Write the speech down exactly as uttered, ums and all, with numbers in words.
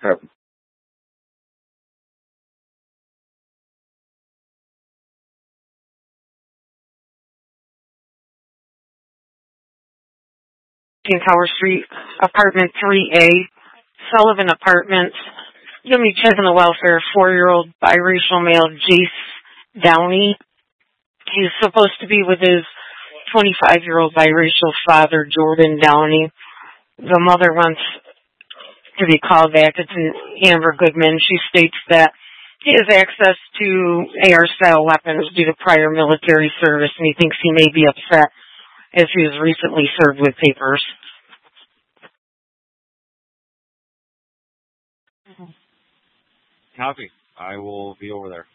Yep. Tower Street, apartment three A, Sullivan Apartments. You'll be checking the welfare of four-year-old biracial male Jace Downey. He's supposed to be with his twenty-five-year-old biracial father, Jordan Downey. The mother wants to be called back. It's Amber Goodman. She states that he has access to A R-style weapons due to prior military service, and he thinks he may be upset as he was recently served with papers. Copy. I will be over there.